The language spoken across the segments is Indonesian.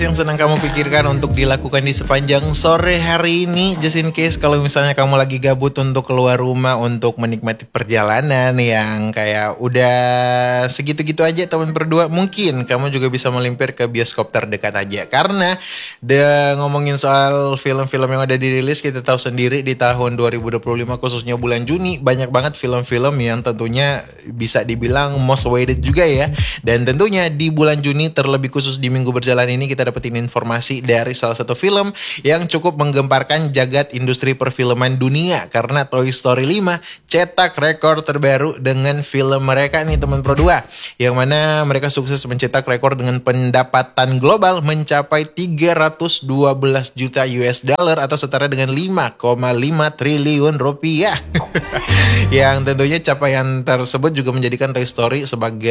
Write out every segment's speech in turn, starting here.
yang senang kamu pikirkan untuk dilakukan di sepanjang sore hari ini, just in case kalau misalnya kamu lagi gabut untuk keluar rumah untuk menikmati perjalanan yang kayak udah segitu-gitu aja teman berdua, mungkin kamu juga bisa melimpir ke bioskop terdekat aja karena ngomongin soal film-film yang udah dirilis, kita tahu sendiri di tahun 2025 khususnya bulan Juni banyak banget film-film yang tentunya bisa dibilang most awaited juga ya. Dan tentunya di bulan Juni terlebih khusus di minggu berjalan ini kita dapetin informasi dari salah satu film yang cukup menggemparkan jagat industri perfilman dunia karena Toy Story 5 cetak rekor terbaru dengan film mereka nih teman Pro 2, yang mana mereka sukses mencetak rekor dengan pendapatan global mencapai 312 juta US dollar atau setara dengan 5,5 triliun rupiah. Yang tentunya capaian tersebut juga menjadikan Toy Story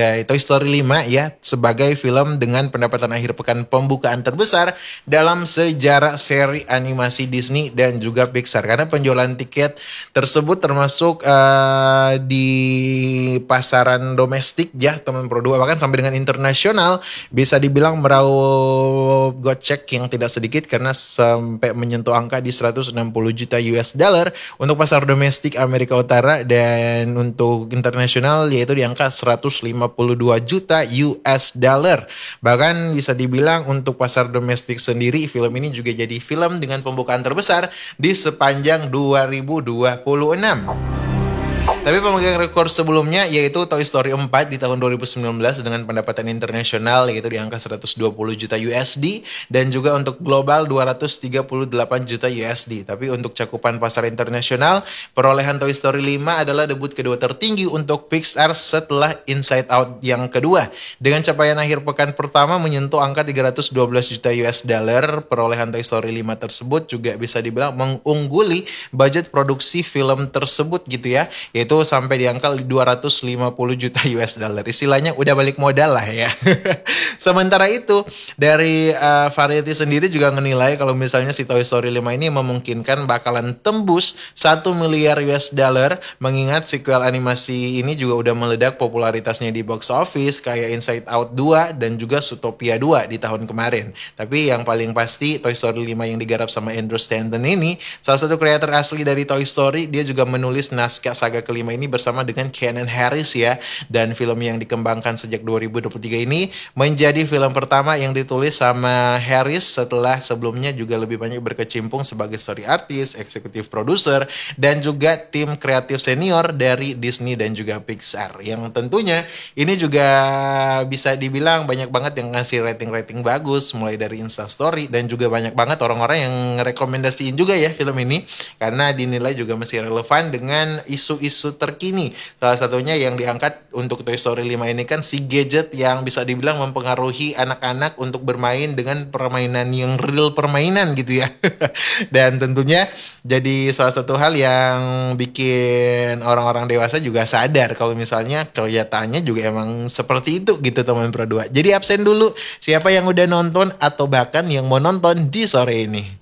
5 ya sebagai film dengan pendapatan akhir pekan pembukaan terbesar dalam sejarah seri animasi Disney dan juga Pixar, karena penjualan tiket tersebut termasuk di pasaran domestik ya teman Pro 2, bahkan sampai dengan internasional bisa dibilang meraup gocek yang tidak sedikit karena sampai menyentuh angka di 160 juta US dollar untuk pasar domestik Amerika Utara, dan untuk internasional yaitu di angka 152 juta US dollar. Bahkan bisa dibilang untuk pasar domestik sendiri film ini juga jadi film dengan pembukaan terbesar di sepanjang 2026. Tapi pemegang rekor sebelumnya yaitu Toy Story 4 di tahun 2019 dengan pendapatan internasional yaitu di angka 120 juta USD dan juga untuk global 238 juta USD. Tapi untuk cakupan pasar internasional, perolehan Toy Story 5 adalah debut kedua tertinggi untuk Pixar setelah Inside Out yang kedua. Dengan capaian akhir pekan pertama menyentuh angka 312 juta US dollar, perolehan Toy Story 5 tersebut juga bisa dibilang mengungguli budget produksi film tersebut gitu ya, yaitu sampai di angka 250 juta US dollar. Istilahnya udah balik modal lah ya. Sementara itu dari Variety sendiri juga menilai kalau misalnya si Toy Story 5 ini memungkinkan bakalan tembus 1 miliar US dollar, mengingat sequel animasi ini juga udah meledak popularitasnya di box office kayak Inside Out 2 dan juga Zootopia 2 di tahun kemarin. Tapi yang paling pasti Toy Story 5 yang digarap sama Andrew Stanton ini salah satu kreator asli dari Toy Story. Dia juga menulis naskah saga kelima ini bersama dengan Kenan Harris ya, dan film yang dikembangkan sejak 2023 ini menjadi film pertama yang ditulis sama Harris setelah sebelumnya juga lebih banyak berkecimpung sebagai story artist, executive producer, dan juga tim kreatif senior dari Disney dan juga Pixar, yang tentunya ini juga bisa dibilang banyak banget yang ngasih rating-rating bagus mulai dari Instastory, dan juga banyak banget orang-orang yang rekomendasiin juga ya film ini karena dinilai juga masih relevan dengan isu-isu terkini. Salah satunya yang diangkat untuk Toy Story 5 ini kan si gadget yang bisa dibilang mempengaruhi anak-anak untuk bermain dengan permainan yang real permainan gitu ya. Dan tentunya jadi salah satu hal yang bikin orang-orang dewasa juga sadar kalau misalnya kelihatannya juga emang seperti itu gitu teman Pro 2. Jadi absen dulu siapa yang udah nonton atau bahkan yang mau nonton di sore ini.